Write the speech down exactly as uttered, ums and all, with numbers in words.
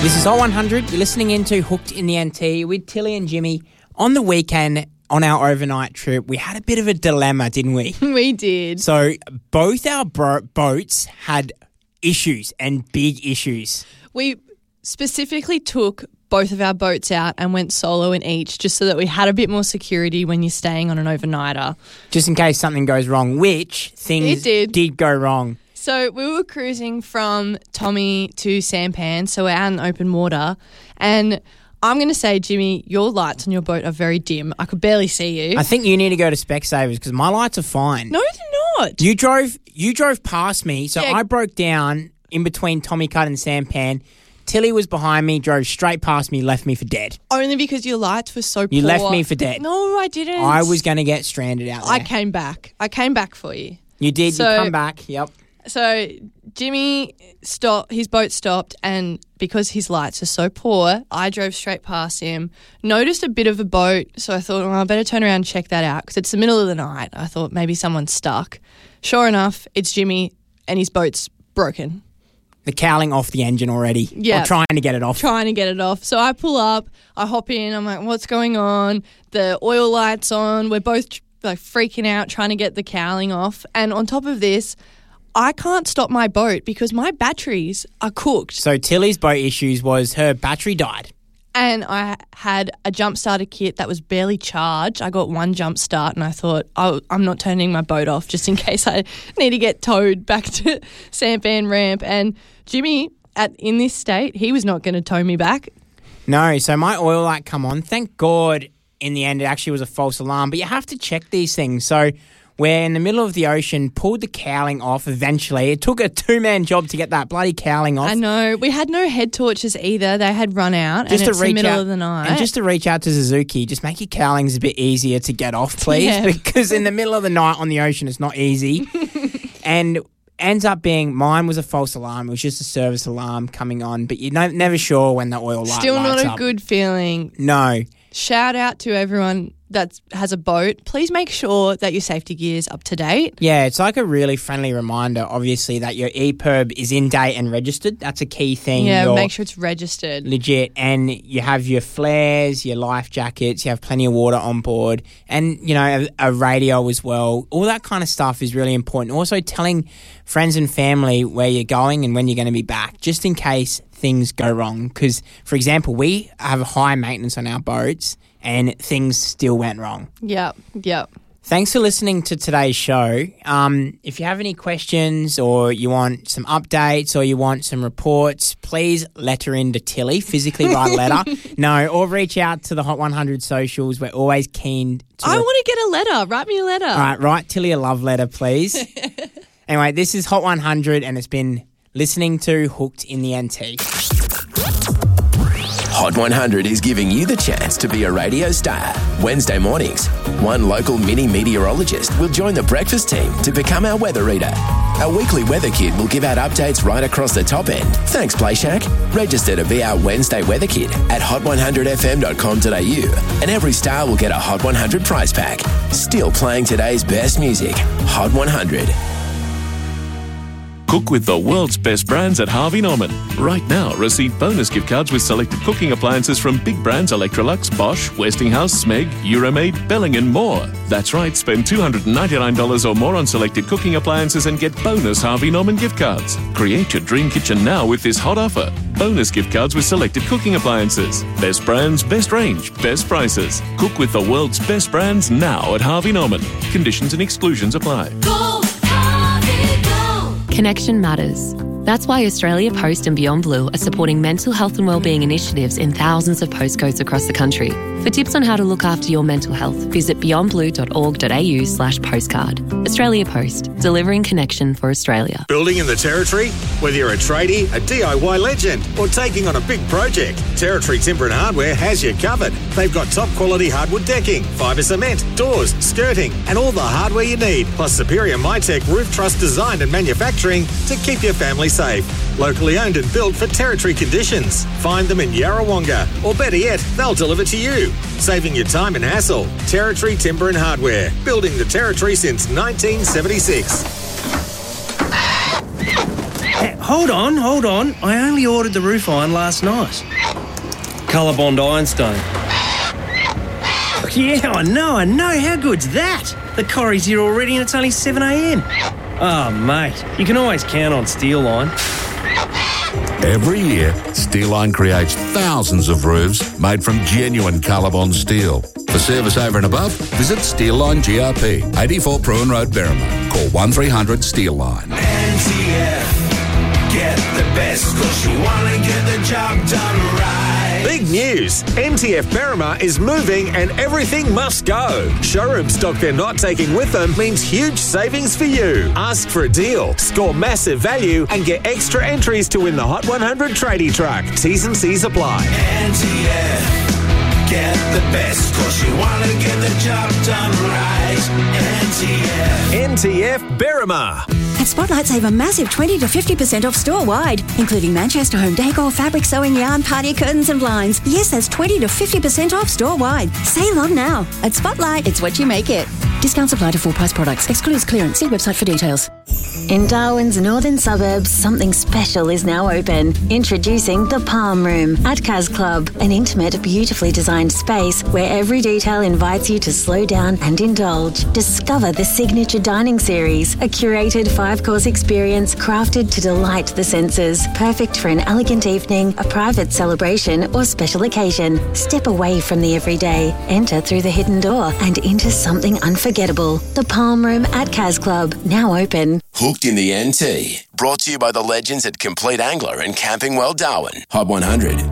This is Hot one hundred. You're listening into Hooked in the N T with Tilly and Jimmy. On the weekend, on our overnight trip, we had a bit of a dilemma, didn't we? We did. So both our bro- boats had issues and big issues. We specifically took both of our boats out and went solo in each just so that we had a bit more security when you're staying on an overnighter. Just in case something goes wrong, which things It did. did go wrong. So we were cruising from Tommy to Sampan, so we're out in open water, and I'm going to say, Jimmy, your lights on your boat are very dim. I could barely see you. I think you need to go to Specsavers because my lights are fine. No, they're not. You drove you drove past me, so Yeah. I broke down in between Tommy Cut and Sampan. Tilly was behind me, drove straight past me, left me for dead. Only because your lights were so You poor. left me for dead. No, I didn't. I was going to get stranded out there. I came back. I came back for you. You did. So- you come back. Yep. So Jimmy stopped, his boat stopped, and because his lights are so poor, I drove straight past him, noticed a bit of a boat, so I thought, well, I better turn around and check that out because it's the middle of the night. I thought maybe someone's stuck. Sure enough, it's Jimmy and his boat's broken. The cowling off the engine already. Yeah. Or trying to get it off. Trying to get it off. So I pull up, I hop in, I'm like, what's going on? The oil light's on. We're both like freaking out trying to get the cowling off. And on top of this, I can't stop my boat because my batteries are cooked. So Tilly's boat issues was her battery died. And I had a jump starter kit that was barely charged. I got one jump start and I thought, oh, I'm not turning my boat off just in case I need to get towed back to Sampan Ramp. And Jimmy, at in this state, he was not going to tow me back. No, so my oil light come on. Thank God in the end it actually was a false alarm. But you have to check these things. So we're in the middle of the ocean, pulled the cowling off eventually. It took a two-man job to get that bloody cowling off. I know. We had no head torches either. They had run out Just and to it's the reach middle out, of the night. And just to reach out to Suzuki, just make your cowlings a bit easier to get off, please. Yeah. Because in the middle of the night on the ocean, it's not easy. And ends up being, mine was a false alarm. It was just a service alarm coming on. But you're no, never sure when the oil light Still lights not a up. good feeling. No. Shout out to everyone that has a boat. Please make sure that your safety gear is up to date. Yeah, it's like a really friendly reminder, obviously, that your E P I R B is in date and registered. That's a key thing. Yeah, You're make sure it's registered. legit. And you have your flares, your life jackets, you have plenty of water on board, and, you know, a, a radio as well. All that kind of stuff is really important. Also telling friends and family where you're going and when you're going to be back, just in case things go wrong. Because, for example, we have high maintenance on our boats and things still went wrong. Yep, yep. Thanks for listening to today's show. Um, if you have any questions or you want some updates or you want some reports, please letter in to Tilly, physically write a letter. No, or reach out to the Hot one hundred socials. We're always keen to... I want to get a letter. Write me a letter. All right, write Tilly a love letter, please. Anyway, this is Hot one hundred and it's been listening to Hooked in the N T. Hot one hundred is giving you the chance to be a radio star. Wednesday mornings, one local mini meteorologist will join the breakfast team to become our weather reader. Our weekly weather kid will give out updates right across the top end. Thanks, Play Shack. Register to be our Wednesday weather kid at hot one hundred f m dot com dot a u, and every star will get a Hot one hundred prize pack. Still playing today's best music. Hot one hundred. Cook with the world's best brands at Harvey Norman. Right now, receive bonus gift cards with selected cooking appliances from big brands Electrolux, Bosch, Westinghouse, Smeg, Euromaid, Belling and more. That's right, spend two hundred ninety-nine dollars or more on selected cooking appliances and get bonus Harvey Norman gift cards. Create your dream kitchen now with this hot offer. Bonus gift cards with selected cooking appliances. Best brands, best range, best prices. Cook with the world's best brands now at Harvey Norman. Conditions and exclusions apply. Go, Harvey, go. Connection matters. That's why Australia Post and Beyond Blue are supporting mental health and wellbeing initiatives in thousands of postcodes across the country. For tips on how to look after your mental health, visit beyond blue dot org dot a u slash postcard. Australia Post, delivering connection for Australia. Building in the Territory? Whether you're a tradie, a D I Y legend, or taking on a big project, Territory Timber and Hardware has you covered. They've got top quality hardwood decking, fibre cement, doors, skirting, and all the hardware you need, plus superior MyTech roof truss design and manufacturing to keep your family safe. Locally owned and built for Territory conditions. Find them in Yarrawonga, or better yet, they'll deliver to you, saving you time and hassle. Territory Timber and Hardware, building the Territory since nineteen seventy-six. hold on, hold on. I only ordered the roof iron last night. Colorbond Ironstone. Yeah, I know, I know. How good's that? The Corrie's here already and it's only seven a m. Oh, mate, you can always count on Steel Line. Every year, Steel Line creates thousands of roofs made from genuine Colorbond steel. For service over and above, visit Steel Line G R P, eighty-four Pruin Road, Berrima. Call one three hundred Steel Line. N T F, get the best cause you want to get the job done right. Big news! N T F Berrima is moving and everything must go. Showroom stock they're not taking with them means huge savings for you. Ask for a deal, score massive value and get extra entries to win the Hot one hundred tradie truck. T's and C's apply. N T F, get the best cause you want to get the job done right. N T F. N T F Berrima. At Spotlight, save a massive twenty to fifty percent off store-wide, including Manchester home decor, fabric, sewing, yarn, party curtains and blinds. Yes, that's twenty to fifty percent off store-wide. Save on now. At Spotlight, it's what you make it. Discounts apply to full-price products. Excludes clearance. See website for details. In Darwin's northern suburbs, something special is now open. Introducing the Palm Room at Cas Club, an intimate, beautifully designed space where every detail invites you to slow down and indulge. Discover the Signature Dining Series, a curated five-course experience crafted to delight the senses. Perfect for an elegant evening, a private celebration or special occasion. Step away from the everyday, enter through the hidden door and into something unforgettable. The Palm Room at Cas Club, now open. Hooked in the N T. Brought to you by the legends at Complete Angler and Camping World Darwin. Hot one hundred,